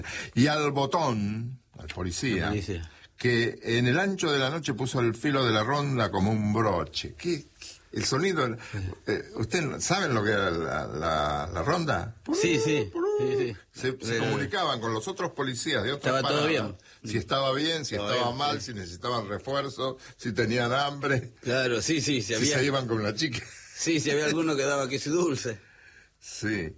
Y al botón, al policía, que en el ancho de la noche puso el filo de la ronda como un broche. El sonido... ¿Ustedes saben lo que era la ronda? Sí. Se comunicaban con los otros policías de otras paradas. Estaba todo bien. Si estaba bien, si estaba mal, si necesitaban refuerzo, si tenían hambre. Claro, sí. Si se iban con la chica. Sí, si había alguno que daba queso dulce. Sí.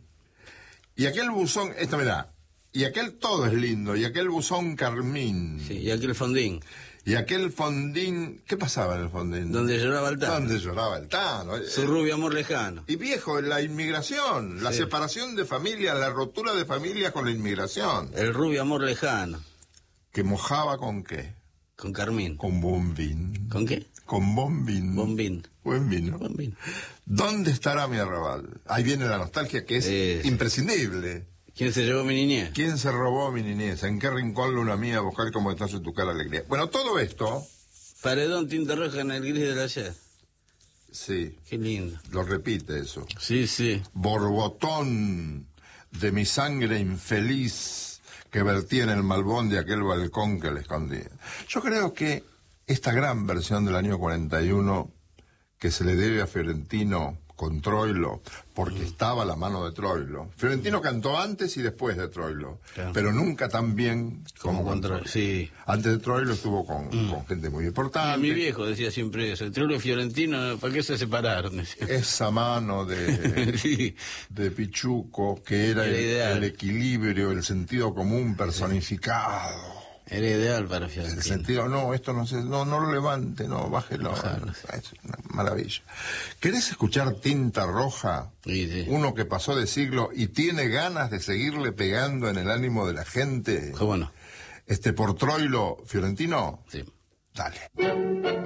Y aquel buzón, mirá, y aquel todo es lindo, y aquel buzón carmín. Sí, y aquel fondín. Y aquel fondín, ¿qué pasaba en el fondín? Donde lloraba el Tano. Donde lloraba el Tano. Su rubio amor lejano. Y viejo, la inmigración, la separación de familias, la rotura de familias con la inmigración. El rubio amor lejano. ¿Que mojaba con qué? Con carmín. Con bombín. ¿Con qué? Con bombín. Bombín. Buen vino. Bombín. ¿Dónde estará mi arrabal? Ahí viene la nostalgia que es imprescindible. ¿Quién se llevó mi niñez? ¿Quién se robó mi niñez? ¿En qué rincón luna mía buscar cómo estás en tu cara alegría? Bueno, todo esto... Paredón, tinta roja en el gris del ayer. Sí. Qué lindo. Lo repite eso. Sí. Borbotón de mi sangre infeliz que vertía en el malbón de aquel balcón que le escondía. Yo creo que esta gran versión del año 41 que se le debe a Fiorentino con Troilo, porque estaba a la mano de Troilo. Fiorentino cantó antes y después de Troilo, pero nunca tan bien como con Troilo. Sí. Antes de Troilo estuvo con gente muy importante. Mi viejo decía siempre eso, Troilo y Fiorentino, ¿para qué se separaron? Esa mano de Pichuco, que era el equilibrio, el sentido común personificado. Era ideal para Fiorentino. El sentido, esto no lo levante, bájelo. Es una maravilla. ¿Querés escuchar Tinta Roja? Sí. Uno que pasó de siglo y tiene ganas de seguirle pegando en el ánimo de la gente. ¿Cómo no? Por Troilo, Fiorentino. Sí. Dale.